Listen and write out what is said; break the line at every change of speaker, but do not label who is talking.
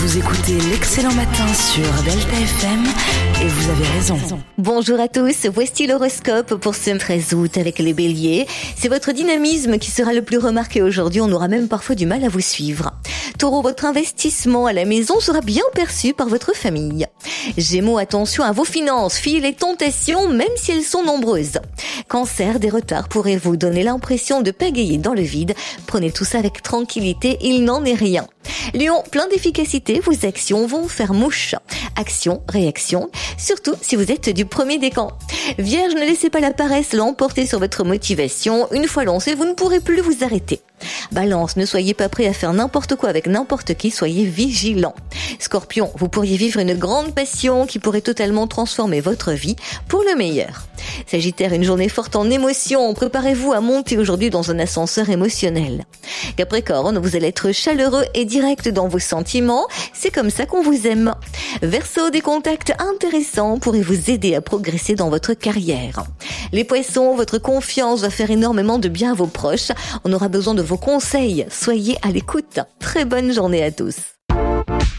Vous écoutez l'Excellent Matin sur Delta FM et vous avez raison.
Bonjour à tous, voici l'horoscope pour ce 13 août avec les béliers. C'est votre dynamisme qui sera le plus remarqué aujourd'hui, on aura même parfois du mal à vous suivre. Taureau, votre investissement à la maison sera bien perçu par votre famille. Gémeaux, attention à vos finances, fuyez les tentations même si elles sont nombreuses. Cancer, des retards pourraient vous donner l'impression de pagayer dans le vide. Prenez tout ça avec tranquillité, il n'en est rien. Lion, plein d'efficacité, vos actions vont faire mouche. Action, réaction, surtout si vous êtes du premier décan. Vierge, ne laissez pas la paresse l'emporter sur votre motivation. Une fois lancé, vous ne pourrez plus vous arrêter. Balance, ne soyez pas prêt à faire n'importe quoi avec n'importe qui, soyez vigilant. Scorpion, vous pourriez vivre une grande passion qui pourrait totalement transformer votre vie pour le meilleur. Sagittaire, une journée forte en émotions, préparez-vous à monter aujourd'hui dans un ascenseur émotionnel. Capricorne, vous allez être chaleureux et direct dans vos sentiments, c'est comme ça qu'on vous aime. Verseau, des contacts intéressants pourraient vous aider à progresser dans votre carrière. Les Poissons, votre confiance va faire énormément de bien à vos proches, on aura besoin de vos conseils, soyez à l'écoute. Très bonne journée à tous.